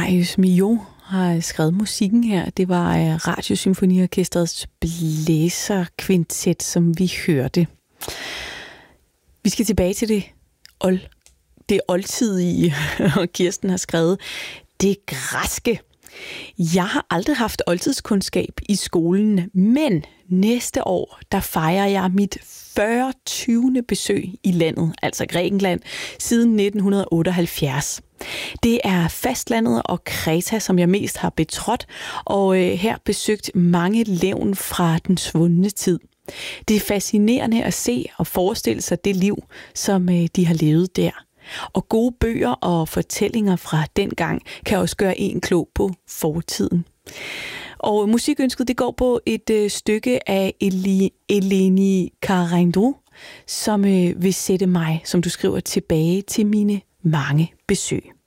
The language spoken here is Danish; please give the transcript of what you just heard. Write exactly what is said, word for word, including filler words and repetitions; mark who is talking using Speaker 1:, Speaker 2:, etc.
Speaker 1: Marius Milhaud har skrevet musikken her. Det var Radiosymfoniorkestrets blæserkvintet, som vi hørte. Vi skal tilbage til det, old, det oldtidige, og Kirsten har skrevet det græske. Jeg har aldrig haft oldtidskundskab i skolen, men næste år, der fejrer jeg mit fyrre-tyvende besøg i landet, altså Grækenland, siden nitten otteoghalvfjerds. Det er fastlandet og Kreta, som jeg mest har betrådt, og øh, her besøgt mange levn fra den svundne tid. Det er fascinerende at se og forestille sig det liv, som øh, de har levet der. Og gode bøger og fortællinger fra dengang kan også gøre en klog på fortiden. Og musikønsket, det går på et øh, stykke af Eleni Karindou, som øh, vil sætte mig, som du skriver, tilbage til mine mange besøg.